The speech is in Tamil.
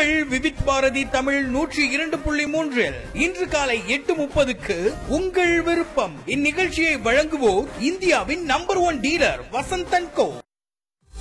உங்கள் விவித் பாரதி தமிழ் 102.3 இன்று காலை 8:30க்கு உங்கள் விருப்பம். இந்நிகழ்ச்சியை வழங்குவோர் இந்தியாவின் நம்பர் 1 டீலர் வசந்த் & கோ.